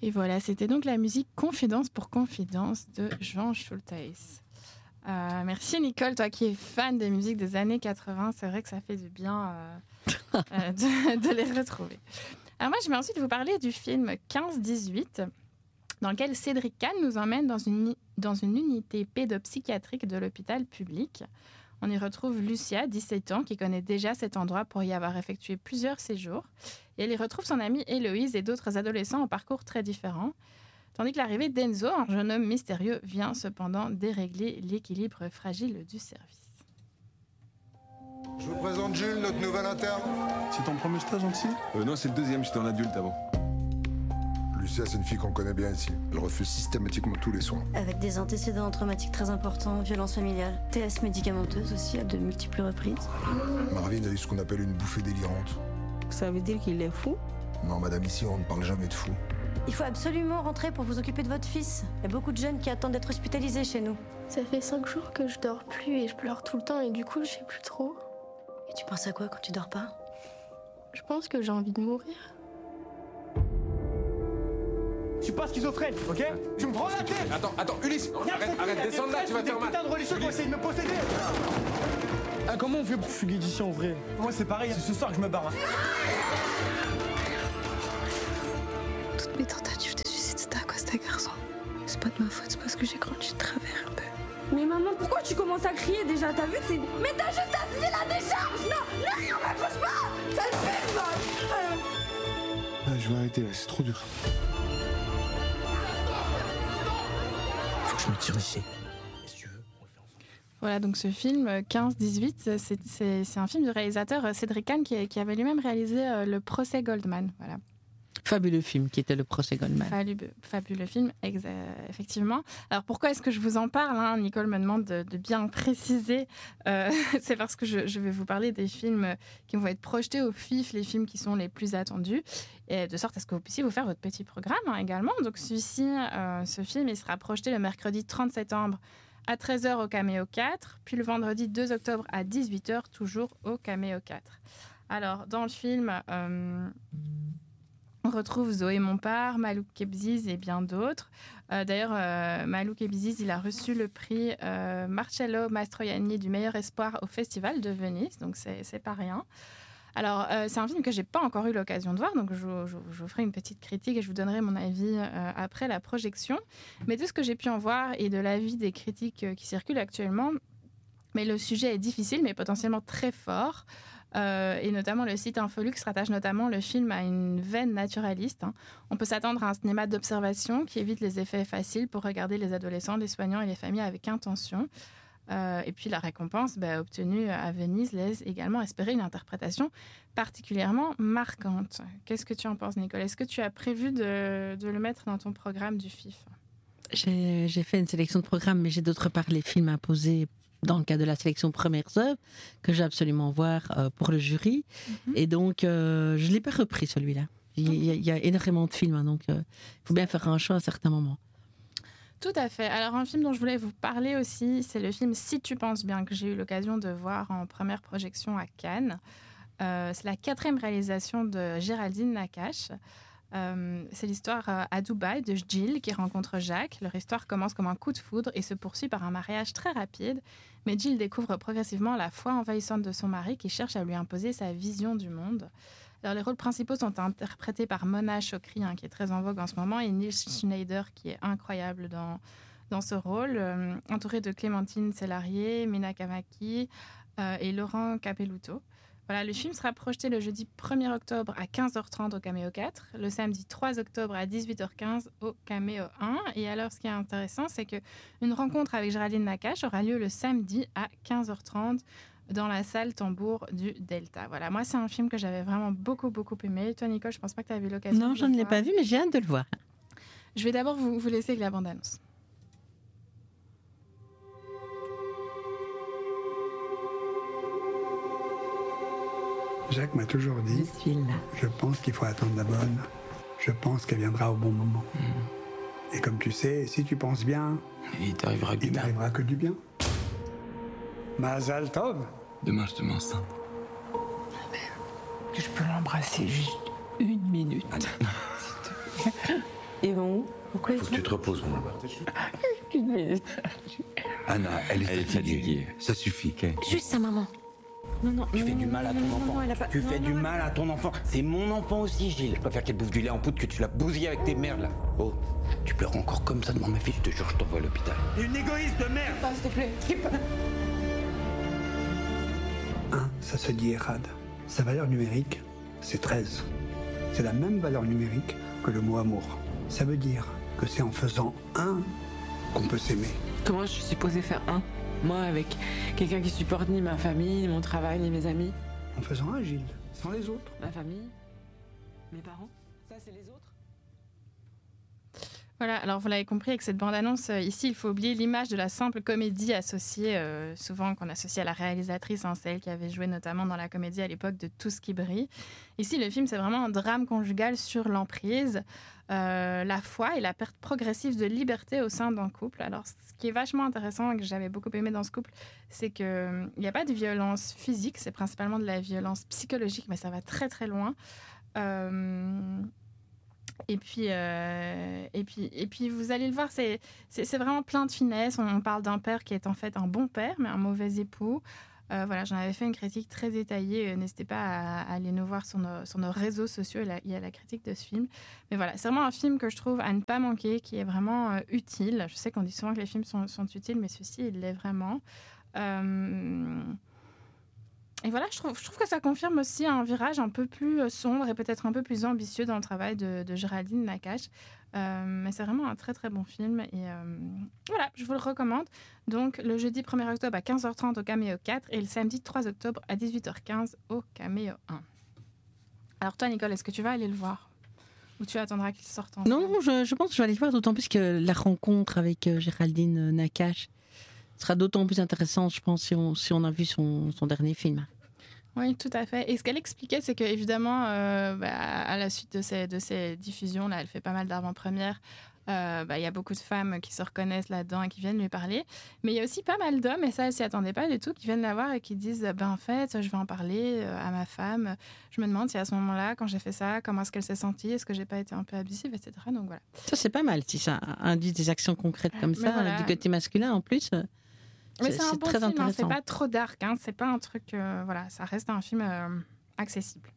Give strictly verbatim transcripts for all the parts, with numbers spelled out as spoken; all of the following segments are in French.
Et voilà, c'était donc la musique Confidence pour Confidence de Jean Schultheis. Euh, merci Nicole, toi qui es fan des musiques des années quatre-vingts, c'est vrai que ça fait du bien euh, euh, de, de les retrouver. Alors moi, je vais ensuite vous parler du film quinze dix-huit, dans lequel Cédric Kahn nous emmène dans une, dans une unité pédopsychiatrique de l'hôpital public. On y retrouve Lucia, dix-sept ans, qui connaît déjà cet endroit pour y avoir effectué plusieurs séjours. Et elle y retrouve son amie Héloïse et d'autres adolescents au parcours très différents. Tandis que l'arrivée d'Enzo, un jeune homme mystérieux, vient cependant dérégler l'équilibre fragile du service. Je vous présente Jules, notre nouvel interne. C'est ton premier stage en psy ? euh, Non, c'est le deuxième, j'étais en adulte avant. Lucia, c'est une fille qu'on connaît bien ici. Elle refuse systématiquement tous les soins. Avec des antécédents traumatiques très importants, violence familiale, T S médicamenteuse aussi à de multiples reprises. Marvin a eu ce qu'on appelle une bouffée délirante. Ça veut dire qu'il est fou ? Non, madame, ici, on ne parle jamais de fou. Il faut absolument rentrer pour vous occuper de votre fils. Il y a beaucoup de jeunes qui attendent d'être hospitalisés chez nous. Ça fait cinq jours que je dors plus et je pleure tout le temps et du coup, je sais plus trop. Et tu penses à quoi quand tu dors pas ? Je pense que j'ai envie de mourir. Je suis pas schizophrène, ok ? Tu me prends la tête. Attends, attends, Ulysse, arrête, arrête, descends de là, tu vas te faire mal. Putain de religieux qui ont essayé de me posséder. Ah, comment on fait pour fuguer d'ici en vrai ? Moi c'est pareil, c'est ce soir que je me barre. Toutes mes tentatives de suicide, c'était à cause d'un garçon. C'est pas de ma faute, c'est parce que j'ai grandi de travers un peu. Mais maman, pourquoi tu commences à crier déjà ? T'as vu, c'est... Mais t'as juste à signer la décharge. Non, non, non, m'accroche pas. Ça le fait, mal. Ah, je vais arrêter là, c'est trop dur. Faut que je me tire d'ici. Voilà, donc ce film quinze dix-huit, c'est, c'est, c'est un film du réalisateur Cédric Kahn qui, qui avait lui-même réalisé euh, Le Procès Goldman. Voilà. Fabuleux film qui était Le Procès Goldman. Fabuleux, fabuleux film, exa- effectivement. Alors pourquoi est-ce que je vous en parle, hein ? Nicole me demande de, de bien préciser. Euh, c'est parce que je, je vais vous parler des films qui vont être projetés au F I F, les films qui sont les plus attendus, et de sorte à ce que vous puissiez vous faire votre petit programme hein, également. Donc celui-ci, euh, ce film, il sera projeté le mercredi trente septembre à treize heures au Caméo quatre, puis le vendredi deux octobre à dix-huit heures, toujours au Caméo quatre. Alors, dans le film, euh, on retrouve Zoé Montpart, Malouk Kebziz et bien d'autres. Euh, d'ailleurs, euh, Malouk Kebziz, il a reçu le prix euh, Marcello Mastroianni du meilleur espoir au Festival de Venise, donc c'est, c'est pas rien. Alors, euh, c'est un film que j'ai pas encore eu l'occasion de voir, donc je, je, je vous ferai une petite critique et je vous donnerai mon avis euh, après la projection. Mais de ce que j'ai pu en voir et de l'avis des critiques euh, qui circulent actuellement, mais le sujet est difficile, mais potentiellement très fort. Euh, et notamment, le site Infolux rattache notamment le film à une veine naturaliste. Hein. On peut s'attendre à un cinéma d'observation qui évite les effets faciles pour regarder les adolescents, les soignants et les familles avec intention. Euh, et puis la récompense bah, obtenue à Venise laisse également espérer une interprétation particulièrement marquante. Qu'est-ce que tu en penses, Nicole ? Est-ce que tu as prévu de, de le mettre dans ton programme du F I F ? J'ai, j'ai fait une sélection de programmes, mais j'ai d'autre part les films imposés dans le cadre de la sélection Premières œuvres que j'ai absolument voir euh, pour le jury. Mm-hmm. Et donc, euh, je ne l'ai pas repris celui-là. Il y, a, il y a énormément de films, hein, donc il euh, faut bien faire un choix à certains moments. Tout à fait. Alors, un film dont je voulais vous parler aussi, c'est le film Si tu penses bien, que j'ai eu l'occasion de voir en première projection à Cannes. Euh, c'est la quatrième réalisation de Géraldine Nakache. Euh, c'est l'histoire euh, à Dubaï de Jill qui rencontre Jacques. Leur histoire commence comme un coup de foudre et se poursuit par un mariage très rapide. Mais Jill découvre progressivement la foi envahissante de son mari qui cherche à lui imposer sa vision du monde. Alors, les rôles principaux sont interprétés par Mona Chokri, hein, qui est très en vogue en ce moment, et Neil Schneider, qui est incroyable dans, dans ce rôle, euh, entouré de Clémentine Célarié, Mina Kamaki euh, et Laurent Capelluto. Voilà, le film sera projeté le jeudi premier octobre à quinze heures trente au Caméo quatre, le samedi trois octobre à dix-huit heures quinze au Caméo un. Et alors, ce qui est intéressant, c'est qu'une rencontre avec Géraldine Nakache aura lieu le samedi à quinze heures trente dans la salle Tambour du Delta. Voilà, moi, c'est un film que j'avais vraiment beaucoup, beaucoup aimé. Toi, Nicole, je ne pense pas que tu as vu l'occasion. Non, de je ne l'ai pas vu, mais j'ai hâte de le voir. Je vais d'abord vous, vous laisser avec la bande-annonce. Jacques m'a toujours dit, je suis là. Je pense qu'il faut attendre la bonne. Je pense qu'elle viendra au bon moment. Mmh. Et comme tu sais, si tu penses bien, il t'arrivera que du il bien. t'arrivera que du bien. Mazal Tov. Demain, je te mets enceinte. Que je peux l'embrasser juste une minute. Ils vont où? Pourquoi ils Faut que tu te reposes, mon amour. Une minute. Anna, elle est fatiguée. Ça suffit. Juste sa maman. Non, non, Tu non, fais non, du non, mal à non, ton non, enfant. non, elle a pas- Tu non, fais non, du non. mal à ton enfant. C'est mon enfant aussi, Gilles. Je préfère qu'elle bouffe du lait en poudre que tu la bousilles avec tes merdes, là. Oh, tu pleures encore comme ça devant ma fille, je te jure, je t'envoie à l'hôpital. T'es une égoïste de merde. Ah, s'il te plaît. un, ça se dit Erad. Sa valeur numérique, c'est treize. C'est la même valeur numérique que le mot amour. Ça veut dire que c'est en faisant un qu'on peut s'aimer. Comment je suis supposée faire un? Moi, avec quelqu'un qui supporte ni ma famille, ni mon travail, ni mes amis. En faisant un, Gilles, sans les autres. Ma famille, mes parents, ça c'est les autres. Voilà, alors vous l'avez compris avec cette bande-annonce, euh, ici il faut oublier l'image de la simple comédie associée, euh, souvent qu'on associe à la réalisatrice, hein, celle qui avait joué notamment dans la comédie à l'époque de Tout ce qui brille. Ici le film c'est vraiment un drame conjugal sur l'emprise, euh, la foi et la perte progressive de liberté au sein d'un couple. Alors ce qui est vachement intéressant et que j'avais beaucoup aimé dans ce couple, c'est qu'il n'y a pas de violence physique, c'est principalement de la violence psychologique, mais ça va très très loin. Euh... Et puis, euh, et, puis, et puis, vous allez le voir, c'est, c'est, c'est vraiment plein de finesse. On, on parle d'un père qui est en fait un bon père, mais un mauvais époux. Euh, voilà, j'en avais fait une critique très détaillée. N'hésitez pas à, à aller nous voir sur nos, sur nos réseaux sociaux. Il y, a, il y a la critique de ce film. Mais voilà, c'est vraiment un film que je trouve à ne pas manquer, qui est vraiment euh, utile. Je sais qu'on dit souvent que les films sont, sont utiles, mais ceci, il l'est vraiment. Euh... Et voilà, je trouve, je trouve que ça confirme aussi un virage un peu plus sombre et peut-être un peu plus ambitieux dans le travail de, de Géraldine Nakache. Euh, mais c'est vraiment un très très bon film. Et euh, voilà, je vous le recommande. Donc le jeudi premier octobre à quinze heures trente au Caméo quatre et le samedi trois octobre à dix-huit heures quinze au Caméo un. Alors toi, Nicole, est-ce que tu vas aller le voir? Ou tu attendras qu'il sorte en Non, non, je, je pense que je vais aller le voir, d'autant plus que la rencontre avec euh, Géraldine Nakache sera d'autant plus intéressante, je pense, si on, si on a vu son, son dernier film. Oui, tout à fait. Et ce qu'elle expliquait, c'est qu'évidemment, euh, bah, à la suite de ces, de ces diffusions, là, elle fait pas mal d'avant-premières. Euh, bah, y a beaucoup de femmes qui se reconnaissent là-dedans et qui viennent lui parler. Mais il y a aussi pas mal d'hommes, et ça, elle s'y attendait pas du tout, qui viennent la voir et qui disent ben, en fait, je vais en parler à ma femme. Je me demande si à ce moment-là, quand j'ai fait ça, comment est-ce qu'elle s'est sentie? Est-ce que j'ai pas été un peu abusive, et cetera. Donc voilà. Ça, c'est pas mal si ça induit des actions concrètes comme Mais ça, voilà. du côté masculin en plus. Mais C'est, c'est un c'est bon très film, hein, intéressant. c'est pas trop dark, hein, c'est pas un truc, euh, voilà, ça reste un film euh, accessible.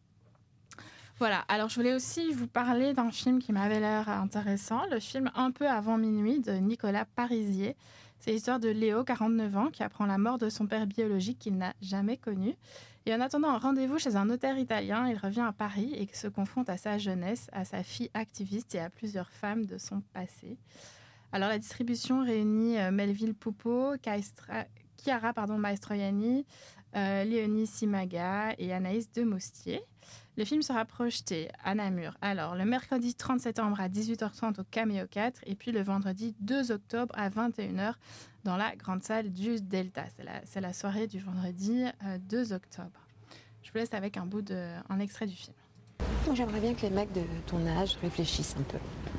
Voilà, alors je voulais aussi vous parler d'un film qui m'avait l'air intéressant, le film Un peu avant minuit de Nicolas Parisier. C'est l'histoire de Léo, quarante-neuf ans, qui apprend la mort de son père biologique qu'il n'a jamais connu. Et en attendant un rendez-vous chez un notaire italien, il revient à Paris et se confronte à sa jeunesse, à sa fille activiste et à plusieurs femmes de son passé. Alors la distribution réunit euh, Melville Poupeau, Kaistra, Chiara pardon, Maestroianni, euh, Léonie Simaga et Anaïs Demoustier. Le film sera projeté à Namur. Alors le mercredi trente septembre à dix-huit heures trente au Caméo quatre et puis le vendredi deux octobre à vingt et une heures dans la grande salle du Delta. C'est la, c'est la soirée du vendredi euh, deux octobre. Je vous laisse avec un bout de, un extrait du film. Moi j'aimerais bien que les mecs de ton âge réfléchissent un peu.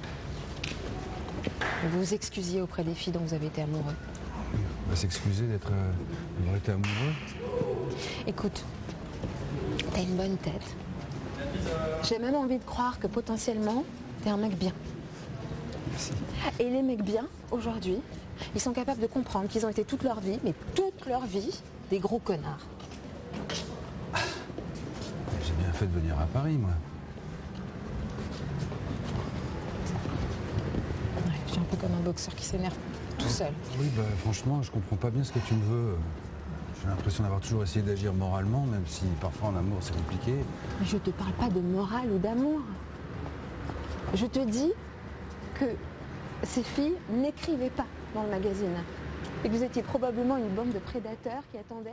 Vous vous excusiez auprès des filles dont vous avez été amoureux. On va s'excuser d'être euh, d'avoir été amoureux. Écoute, t'as une bonne tête. J'ai même envie de croire que potentiellement, t'es un mec bien. Merci. Et les mecs bien, aujourd'hui, ils sont capables de comprendre qu'ils ont été toute leur vie, mais toute leur vie, des gros connards. J'ai bien fait de venir à Paris, moi. Je suis un peu comme un boxeur qui s'énerve tout seul. Oui, bah franchement, je comprends pas bien ce que tu me veux. J'ai l'impression d'avoir toujours essayé d'agir moralement, même si parfois en amour c'est compliqué. Mais je te parle pas de morale ou d'amour. Je te dis que ces filles n'écrivaient pas dans le magazine. Et que vous étiez probablement une bande de prédateurs qui attendaient...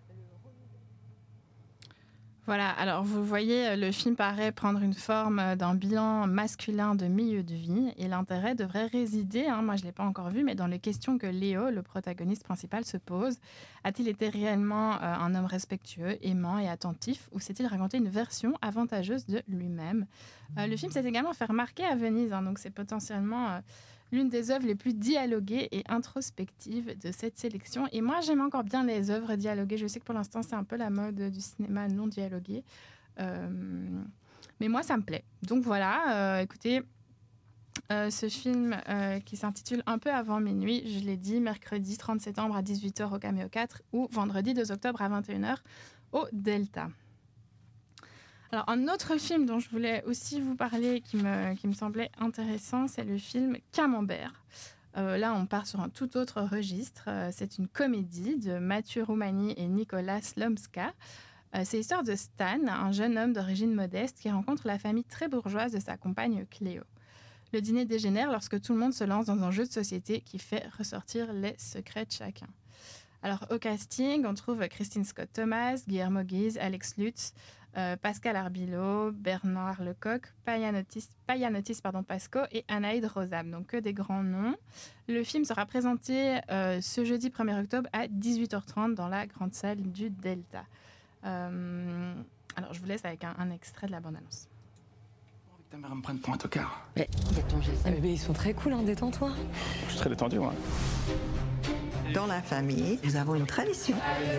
Voilà, alors vous voyez, le film paraît prendre une forme d'un bilan masculin de milieu de vie et l'intérêt devrait résider, hein, moi je ne l'ai pas encore vu, mais dans les questions que Léo, le protagoniste principal, se pose. A-t-il été réellement euh, un homme respectueux, aimant et attentif ou s'est-il raconté une version avantageuse de lui-même? euh, Le film s'est également fait remarquer à Venise, hein, donc c'est potentiellement... Euh, l'une des œuvres les plus dialoguées et introspectives de cette sélection. Et moi, j'aime encore bien les œuvres dialoguées. Je sais que pour l'instant, c'est un peu la mode du cinéma non dialogué. Euh, mais moi, ça me plaît. Donc voilà, euh, écoutez, euh, ce film euh, qui s'intitule Un peu avant minuit, je l'ai dit, mercredi trente septembre à dix-huit heures au Caméo quatre ou vendredi deux octobre à vingt et une heures au Delta. Alors, un autre film dont je voulais aussi vous parler qui me, qui me semblait intéressant, c'est le film Camembert. Euh, là, on part sur un tout autre registre. Euh, c'est une comédie de Mathieu Roumani et Nicolas Slomska. Euh, c'est l'histoire de Stan, un jeune homme d'origine modeste qui rencontre la famille très bourgeoise de sa compagne Cléo. Le dîner dégénère lorsque tout le monde se lance dans un jeu de société qui fait ressortir les secrets de chacun. Alors, au casting, on trouve Christine Scott-Thomas, Guillermo Guise, Alex Lutz, euh, Pascal Arbillot, Bernard Lecoq, Payanotis, Payanotis pardon, Pasco et Anaïd Rosam. Donc, que des grands noms. Le film sera présenté euh, ce jeudi premier octobre à dix-huit heures trente dans la grande salle du Delta. Euh, alors, je vous laisse avec un, un extrait de la bande-annonce. Ta mère me prenne pour un tocard. Mais il y a ton geste. Ah, bébé, ils sont très cool, hein, détends-toi. Je suis très détendu, moi. Dans la famille, nous avons une tradition.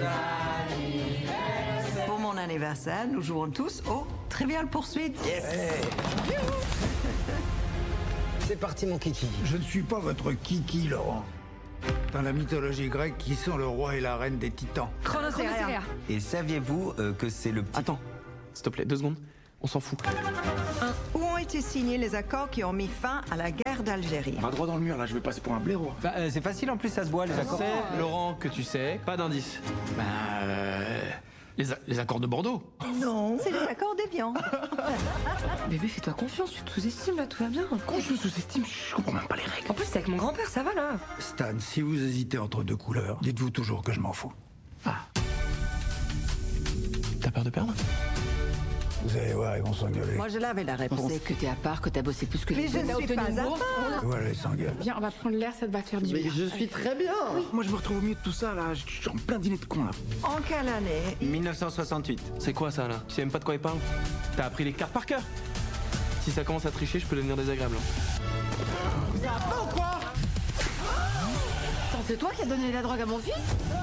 Pour mon anniversaire, nous jouons tous au Trivial Pursuit. Yes. Hey. C'est parti, mon kiki. Je ne suis pas votre kiki, Laurent. Dans la mythologie grecque, qui sont le roi et la reine des titans? Chronocéria. Et saviez-vous euh, que c'est le petit... Attends, s'il te plaît, deux secondes. On s'en fout. Où ont été signés les accords qui ont mis fin à la guerre d'Algérie? Va droit dans le mur, là, je vais passer pour un blaireau. Bah, euh, c'est facile, en plus, ça se voit, les accords. C'est, Laurent, que tu sais, pas d'indice. Bah, euh, les, a- les accords de Bordeaux. Non, c'est les accords d'Évian. Bébé, fais-toi confiance, tu te sous-estimes là, tout va bien. Quand je me sous-estime, je comprends même pas les règles. En plus, c'est avec mon grand-père, ça va là. Stan, si vous hésitez entre deux couleurs, dites-vous toujours que je m'en fous. T'as peur de perdre? Vous allez voir, ils vont s'engueuler. Moi, je l'avais la réponse. On sait que t'es à part, que t'as bossé plus que Mais les je autres, ne t'as suis obtenu pas une à bourse. part. Voilà, ils s'engueulent. Viens, on va prendre l'air, ça te va faire du bien. je suis très bien. Moi, je me retrouve au milieu de tout ça, là. Je suis en plein dîner de con, là. En quelle année? mille neuf cent soixante-huit. C'est quoi, ça, là? Tu sais même pas de quoi il parle? T'as appris les cartes par cœur? Si ça commence à tricher, je peux devenir désagréable. Ça va pas ou quoi? Attends, c'est toi qui as donné la drogue à mon fils?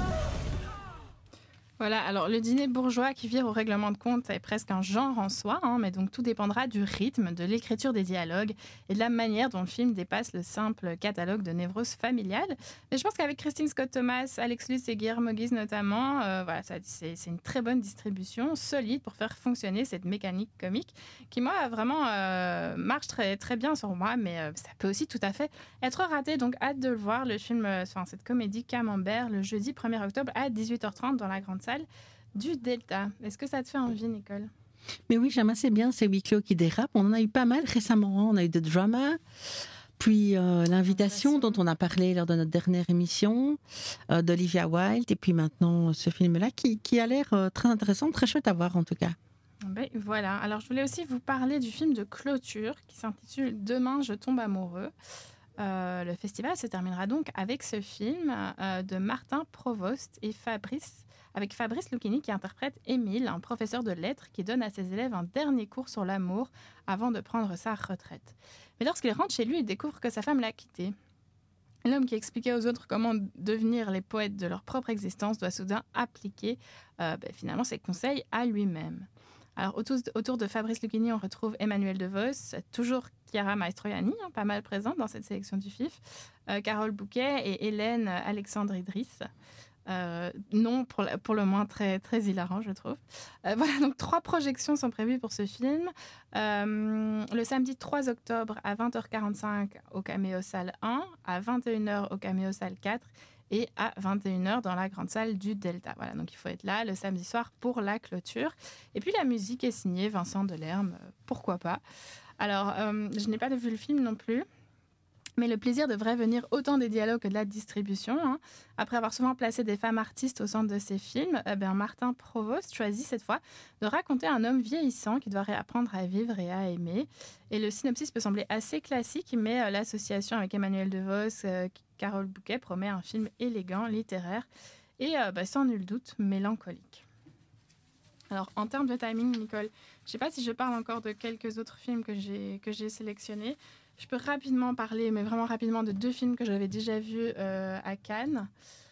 Voilà, alors le dîner bourgeois qui vire au règlement de compte est presque un genre en soi, hein, mais donc tout dépendra du rythme, de l'écriture des dialogues et de la manière dont le film dépasse le simple catalogue de névrose familiale. Mais je pense qu'avec Christine Scott-Thomas, Alex Lutz et Guillermo Guise notamment, euh, voilà, ça, c'est, c'est une très bonne distribution, solide pour faire fonctionner cette mécanique comique qui, moi, vraiment euh, marche très, très bien sur moi, mais euh, ça peut aussi tout à fait être raté. Donc, hâte de le voir, le film, euh, enfin, cette comédie Camembert, le jeudi premier octobre à dix-huit heures trente dans la grande salle du Delta. Est-ce que ça te fait envie, Nicole? Mais oui, j'aime assez bien ces huis clos qui dérapent. On en a eu pas mal récemment. On a eu The Drama, puis euh, L'Invitation, dont on a parlé lors de notre dernière émission, euh, d'Olivia Wilde, et puis maintenant ce film-là qui, qui a l'air euh, très intéressant, très chouette à voir en tout cas. Ben, voilà. Alors, je voulais aussi vous parler du film de clôture qui s'intitule Demain, je tombe amoureux. Euh, le festival se terminera donc avec ce film euh, de Martin Provost et Fabrice, avec Fabrice Lucchini qui interprète Émile, un professeur de lettres qui donne à ses élèves un dernier cours sur l'amour avant de prendre sa retraite. Mais lorsqu'il rentre chez lui, il découvre que sa femme l'a quitté. L'homme qui expliquait aux autres comment devenir les poètes de leur propre existence doit soudain appliquer euh, ben, finalement ses conseils à lui-même. Alors, autour, autour de Fabrice Lucchini, on retrouve Emmanuel DeVos, toujours Chiara Mastroianni, hein, pas mal présente dans cette sélection du F I F, euh, Carole Bouquet et Hélène Alexandre Idriss. Euh, non, pour, la, pour le moins très, très hilarant, je trouve. Euh, voilà, donc trois projections sont prévues pour ce film. Euh, le samedi trois octobre à vingt heures quarante-cinq au Caméo Salle un, à vingt et une heures au Caméo Salle quatre et à vingt et une heures dans la grande salle du Delta. Voilà, donc il faut être là le samedi soir pour la clôture. Et puis la musique est signée Vincent Delerme, euh, pourquoi pas. Alors, euh, je n'ai pas vu le film non plus, mais le plaisir devrait venir autant des dialogues que de la distribution. Hein. Après avoir souvent placé des femmes artistes au centre de ses films, eh bien Martin Provost choisit cette fois de raconter un homme vieillissant qui doit réapprendre à vivre et à aimer. Et le synopsis peut sembler assez classique, mais euh, l'association avec Emmanuel DeVos, euh, Carole Bouquet promet un film élégant, littéraire et euh, bah, sans nul doute mélancolique. Alors, en termes de timing, Nicole, je ne sais pas si je parle encore de quelques autres films que j'ai, que j'ai sélectionnés. Je peux rapidement parler, mais vraiment rapidement, de deux films que j'avais déjà vus euh, à Cannes.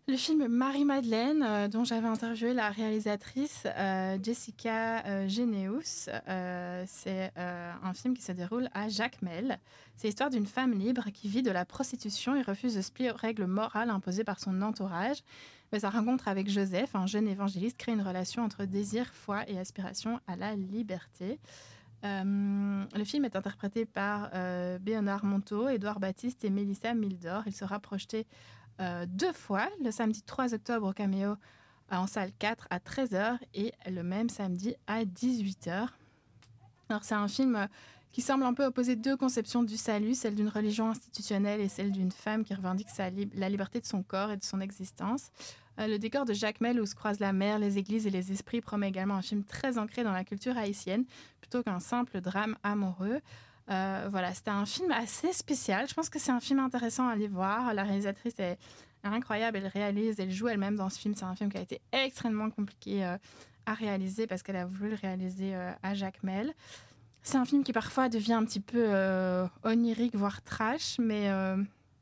Le film Marie-Madeleine, euh, dont j'avais interviewé la réalisatrice euh, Jessica euh, Généus, euh, c'est euh, un film qui se déroule à Jacmel. C'est l'histoire d'une femme libre qui vit de la prostitution et refuse de se plier aux règles morales imposées par son entourage. Mais sa rencontre avec Joseph, un jeune évangéliste, crée une relation entre désir, foi et aspiration à la liberté. Euh, le film est interprété par euh, Béonard Monteau, Édouard Baptiste et Mélissa Mildor. Il sera projeté Euh, deux fois, le samedi trois octobre au Caméo en salle quatre à treize heures et le même samedi à dix-huit heures. Alors c'est un film qui semble un peu opposer deux conceptions du salut, celle d'une religion institutionnelle et celle d'une femme qui revendique sa li- la liberté de son corps et de son existence. Euh, le décor de Jacmel où se croisent la mer, les églises et les esprits promet également un film très ancré dans la culture haïtienne plutôt qu'un simple drame amoureux. Euh, voilà, c'était un film assez spécial. Je pense que c'est un film intéressant à aller voir. La réalisatrice est incroyable. Elle réalise, elle joue elle-même dans ce film. C'est un film qui a été extrêmement compliqué euh, à réaliser parce qu'elle a voulu le réaliser euh, à Jacmel. C'est un film qui parfois devient un petit peu euh, onirique, voire trash, mais euh,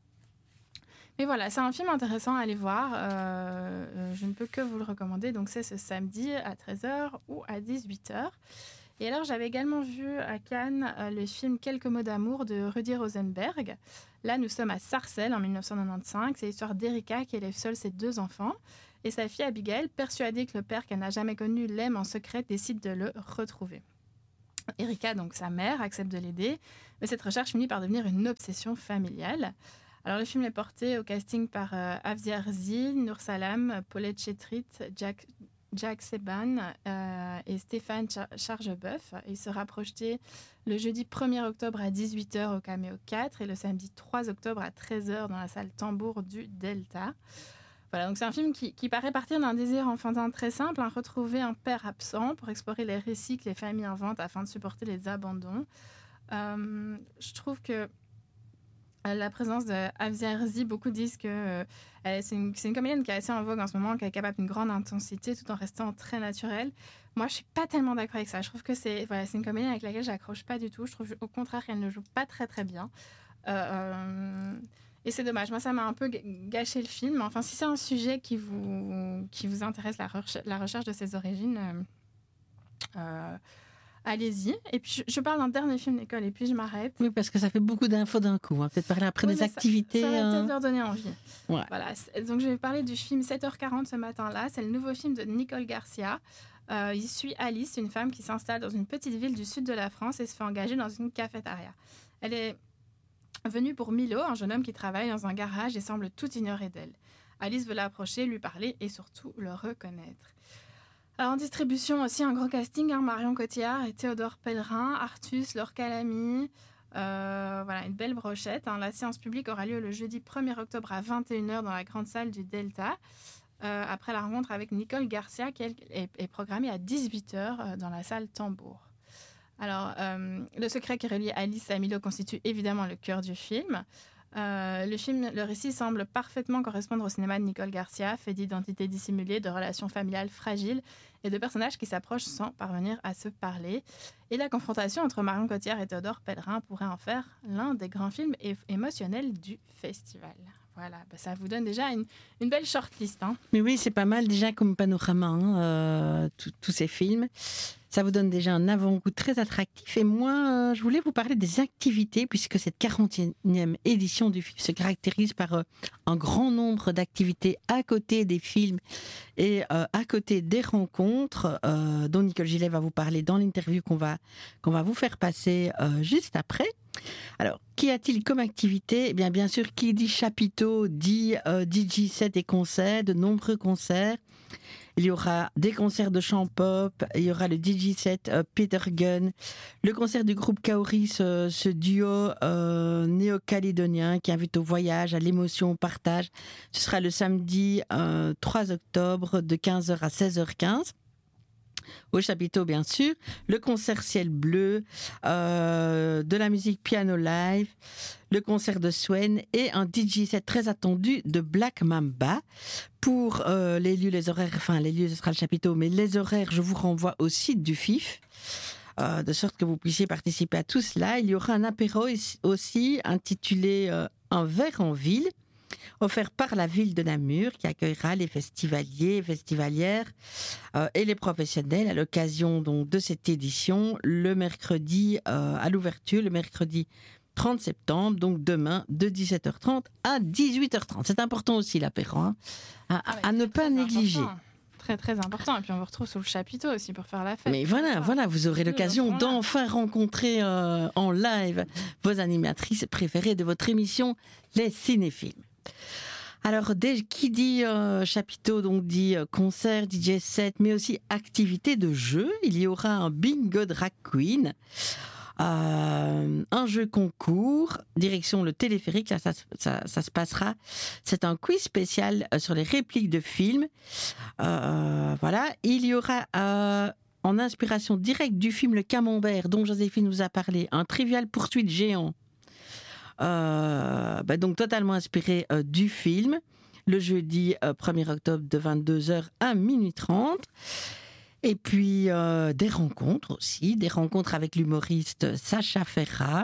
mais voilà, c'est un film intéressant à aller voir. Euh, je ne peux que vous le recommander. Donc c'est ce samedi à treize heures ou à dix-huit heures. Et alors, j'avais également vu à Cannes euh, le film Quelques mots d'amour de Rudy Rosenberg. Là, nous sommes à Sarcelles en dix-neuf cent quatre-vingt-quinze. C'est l'histoire d'Erika qui élève seule ses deux enfants. Et sa fille Abigail, persuadée que le père qu'elle n'a jamais connu l'aime en secret, décide de le retrouver. Erika, donc sa mère, accepte de l'aider. Mais cette recherche finit par devenir une obsession familiale. Alors, le film est porté au casting par euh, Avziar Zi, Nour Salam, Paulette Chetrit, Jack... Jack Seban euh, et Stéphane Char- Chargeboeuf. Il sera projeté le jeudi premier octobre à dix-huit heures au Caméo quatre et le samedi trois octobre à treize heures dans la salle Tambour du Delta. Voilà, donc c'est un film qui, qui paraît partir d'un désir enfantin très simple, hein, retrouver un père absent pour explorer les récits que les familles inventent afin de supporter les abandons. Euh, je trouve que la présence de Avziar Zi, beaucoup disent que euh, c'est, une, c'est une comédienne qui est assez en vogue en ce moment, qui est capable d'une grande intensité tout en restant très naturelle. Moi, je suis pas tellement d'accord avec ça. Je trouve que c'est, voilà, c'est une comédienne avec laquelle j'accroche pas du tout. Je trouve au contraire qu'elle ne joue pas très très bien. Euh, euh, et c'est dommage. Moi, ça m'a un peu gâché le film. Enfin, si c'est un sujet qui vous, qui vous intéresse, la, recherche, la recherche de ses origines, euh, euh, allez-y. Et puis, je, je parle d'un dernier film d'école et puis je m'arrête. Oui, parce que ça fait beaucoup d'infos d'un coup. On va peut-être parler après oui, des ça, activités. Ça va euh... peut-être leur donner envie. Ouais. Voilà. Donc, je vais parler du film sept heures quarante ce matin-là. C'est le nouveau film de Nicole Garcia. Euh, il suit Alice, une femme qui s'installe dans une petite ville du sud de la France et se fait engager dans une cafétéria. Elle est venue pour Milo, un jeune homme qui travaille dans un garage et semble tout ignorer d'elle. Alice veut l'approcher, lui parler et surtout le reconnaître. Alors, en distribution aussi, un gros casting, hein, Marion Cotillard et Théodore Pellerin, Artus, Laure Calamy. Euh, voilà, une belle brochette. Hein. La séance publique aura lieu le jeudi premier octobre à vingt et une heures dans la grande salle du Delta. Euh, après la rencontre avec Nicole Garcia, qui est, est programmée à dix-huit heures dans la salle Tambour. Alors, euh, le secret qui relie Alice à Milo constitue évidemment le cœur du film. Euh, le film, le récit semble parfaitement correspondre au cinéma de Nicole Garcia, fait d'identités dissimulées, de relations familiales fragiles et de personnages qui s'approchent sans parvenir à se parler. Et la confrontation entre Marion Cotillard et Théodore Pellerin pourrait en faire l'un des grands films é- émotionnels du festival. Voilà, bah ça vous donne déjà une, une belle shortlist. Hein. Mais oui, c'est pas mal déjà comme panorama, hein, euh, tous ces films. Ça vous donne déjà un avant-goût très attractif. Et moi, euh, je voulais vous parler des activités, puisque cette quarantième édition du film se caractérise par euh, un grand nombre d'activités à côté des films et euh, à côté des rencontres, euh, dont Nicole Gillet va vous parler dans l'interview qu'on va, qu'on va vous faire passer euh, juste après. Alors, qu'y a-t-il comme activité ? Eh bien, bien sûr, qui dit chapiteau dit euh, D J set et concerts, de nombreux concerts. Il y aura des concerts de chant pop, il y aura le D J set euh, Peter Gunn, le concert du groupe Kaori, ce, ce duo euh, néo-calédonien qui invite au voyage, à l'émotion, au partage. Ce sera le samedi euh, trois octobre de quinze heures à seize heures quinze. Au chapiteau, bien sûr, le concert Ciel Bleu, euh, de la musique piano live, le concert de Swen et un D J set très attendu de Black Mamba. Pour euh, les lieux, les horaires, enfin les lieux, ce sera le chapiteau, mais les horaires, je vous renvoie au site du F I F, euh, de sorte que vous puissiez participer à tout cela. Il y aura un apéro aussi intitulé euh, Un verre en ville. offert par la ville de Namur, qui accueillera les festivaliers, festivalières euh, et les professionnels à l'occasion donc de cette édition le mercredi euh, à l'ouverture, le mercredi trente septembre, donc demain de dix-sept heures trente à dix-huit heures trente. C'est important aussi l'apéro, hein, à, Ah, à ne pas négliger. Important. Très très important. Et puis on vous retrouve sous le chapiteau aussi pour faire la fête. Mais voilà, voilà, vous aurez l'occasion d'enfin rencontrer euh, en live vos animatrices préférées de votre émission, les cinéphiles. Alors, dès, qui dit euh, chapiteau, donc dit euh, concert, D J set, mais aussi activité de jeu. Il y aura un bingo drag queen. Euh, un jeu concours, direction le téléphérique, là ça, ça, ça se passera. C'est un quiz spécial sur les répliques de films. Euh, voilà, il y aura euh, en inspiration directe du film Le Camembert, dont Joséphine nous a parlé, un trivial poursuite géant. Euh, bah donc totalement inspiré euh, du film. Le jeudi euh, premier octobre de vingt-deux heures à minuit trente. Et puis euh, des rencontres aussi, des rencontres avec l'humoriste Sacha Ferra,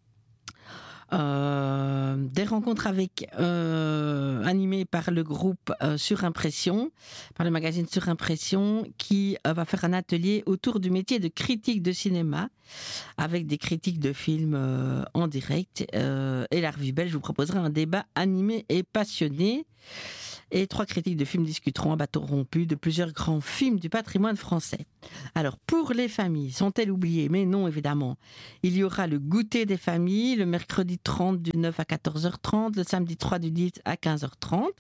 euh, des rencontres avec euh, animées par le groupe euh, Surimpression, par le magazine Surimpression, qui euh, va faire un atelier autour du métier de critique de cinéma, avec des critiques de films euh, en direct. Euh, et la Revue Belge vous proposera un débat animé et passionné. Et trois critiques de films discuteront à bâton rompu de plusieurs grands films du patrimoine français. Alors, pour les familles, sont-elles oubliées? Mais non, évidemment. Il y aura le goûter des familles, le mercredi trente du neuf à quatorze heures trente, le samedi trois du dix à quinze heures trente.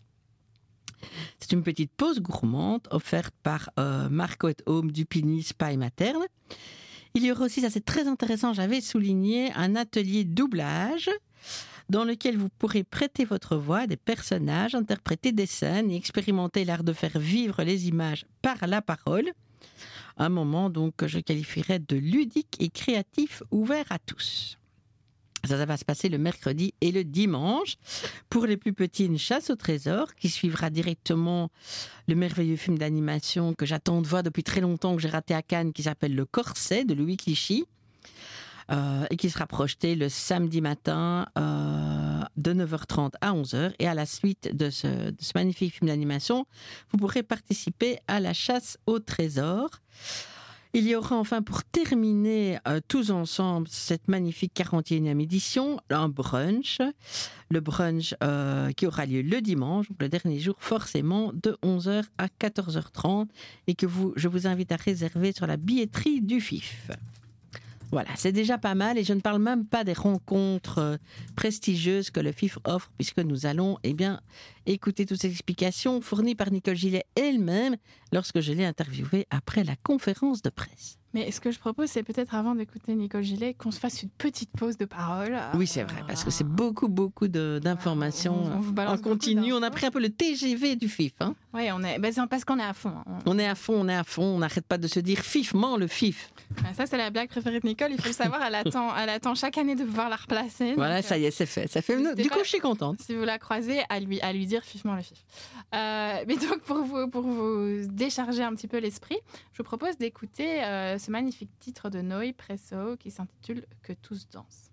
C'est une petite pause gourmande offerte par euh, Marco et Home du Pini Spa et Materne. Il y aura aussi, ça c'est très intéressant, j'avais souligné, un atelier doublage dans lequel vous pourrez prêter votre voix à des personnages, interpréter des scènes et expérimenter l'art de faire vivre les images par la parole. Un moment donc que je qualifierais de ludique et créatif, ouvert à tous. Ça, ça va se passer le mercredi et le dimanche. Pour les plus petits, une chasse au trésor qui suivra directement le merveilleux film d'animation que j'attends de voir depuis très longtemps, que j'ai raté à Cannes, qui s'appelle Le Corset de Louis Clichy. Euh, et qui sera projeté le samedi matin euh, de neuf heures trente à onze heures. Et à la suite de ce, de ce magnifique film d'animation, vous pourrez participer à la chasse au trésor. Il y aura enfin, pour terminer euh, tous ensemble cette magnifique quarante et unième édition, un brunch. Le brunch euh, qui aura lieu le dimanche, le dernier jour forcément, de onze heures à quatorze heures trente, et que vous, je vous invite à réserver sur la billetterie du F I F. Voilà, c'est déjà pas mal, et je ne parle même pas des rencontres euh, prestigieuses que le F I F offre, puisque nous allons eh bien, écouter toutes ces explications fournies par Nicole Gillet elle-même lorsque je l'ai interviewée après la conférence de presse. Mais ce que je propose, c'est peut-être avant d'écouter Nicole Gillet, qu'on se fasse une petite pause de parole. Oui, c'est vrai, parce que c'est beaucoup, beaucoup de, d'informations on, on vous balance en continu. On a pris un peu le T G V du F I F. Hein. Oui, on est, ben c'est parce qu'on est à fond. On... on est à fond, on est à fond. On n'arrête pas de se dire fifement le F I F. Ça, c'est la blague préférée de Nicole. Il faut le savoir, elle attend, elle attend chaque année de pouvoir la replacer. Voilà, donc, ça y est, c'est fait. Ça fait... Du coup, pas, je suis contente. Si vous la croisez, à lui, à lui dire fifement le F I F. Euh, mais donc, pour vous, pour vous décharger un petit peu l'esprit, je vous propose d'écouter euh, ce magnifique titre de Noé Presso qui s'intitule Que tous dansent.